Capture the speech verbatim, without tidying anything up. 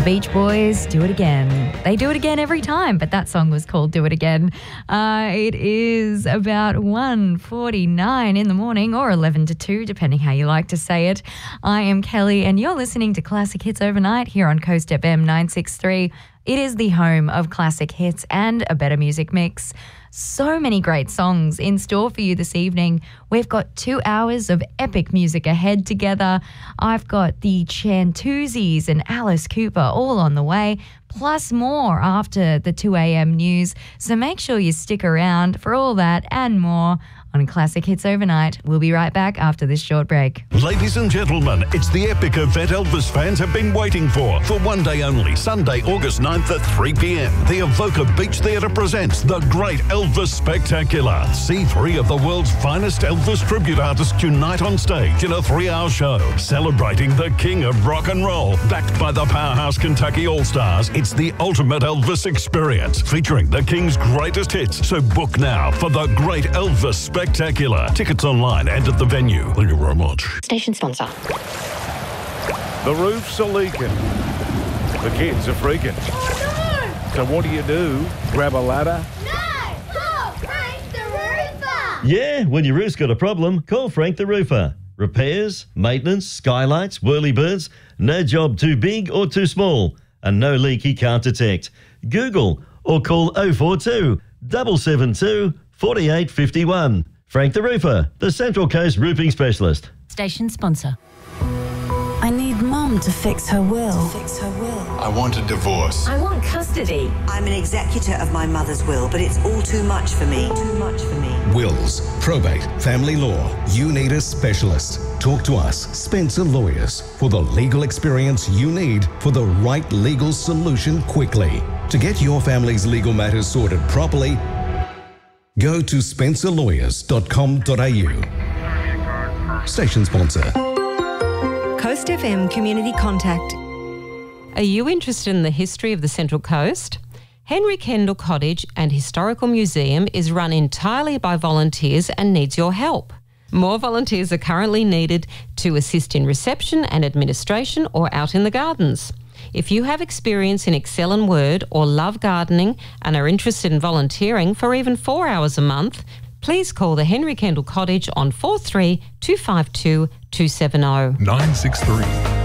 Beach Boys, Do It Again. They do it again every time, but that song was called Do It Again. Uh, it is about one forty-nine in the morning, or eleven to two, depending how you like to say it. I am Kelly, and you're listening to Classic Hits Overnight here on Coast F M nine sixty-three. It is the home of classic hits and a better music mix. So many great songs in store for you this evening. We've got two hours of epic music ahead together. I've got the Chantuzis and Alice Cooper all on the way, plus more after the two a.m. news. So make sure you stick around for all that and more on Classic Hits Overnight. We'll be right back after this short break. Ladies and gentlemen, it's the epic event Elvis fans have been waiting for. For one day only, Sunday, August ninth at three p.m. The Evoca Beach Theatre presents the Great Elvis Spectacular. See three of the world's finest Elvis tribute artists unite on stage in a three-hour show celebrating the king of rock and roll. Backed by the powerhouse Kentucky All-Stars, it's the ultimate Elvis experience featuring the king's greatest hits. So book now for the Great Elvis Spectacular. Spectacular. Tickets online and at the venue. Thank you very much. Station sponsor. The roofs are leaking. The kids are freaking. Oh, no! So what do you do? Grab a ladder? No! Call Frank the Roofer! Yeah, when your roof's got a problem, call Frank the Roofer. Repairs, maintenance, skylights, whirlybirds, no job too big or too small, and no leak he can't detect. Google or call oh four two, seven seven two, four eight five one. Frank the Roofer, the Central Coast roofing specialist. Station sponsor. I need Mum to fix her will. To fix her will. I want a divorce. I want custody. I'm an executor of my mother's will, but it's all too much for me. Too much for me. Wills, probate, family law. You need a specialist. Talk to us, Spencer Lawyers, for the legal experience you need for the right legal solution quickly. To get your family's legal matters sorted properly, go to spencer lawyers dot com dot a u. Station sponsor. Coast F M Community Contact. Are you interested in the history of the Central Coast? Henry Kendall Cottage and Historical Museum is run entirely by volunteers and needs your help. More volunteers are currently needed to assist in reception and administration or out in the gardens. If you have experience in Excel and Word or love gardening and are interested in volunteering for even four hours a month, please call the Henry Kendall Cottage on four three two five two two seven zero. nine six three.